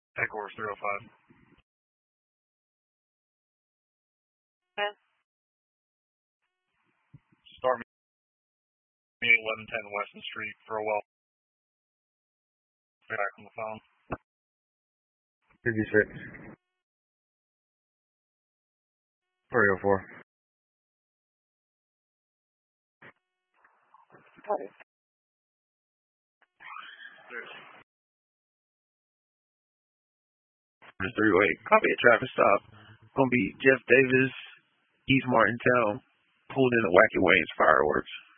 Headquarters 305. Okay. Start me at 1110 Weston Street for a well. Back on the phone. 56. 304. Copy. The three-way. Copy a traffic stop. Gonna be Jeff Davis, East Martintown, pulled in the Wacky Wayne's fireworks.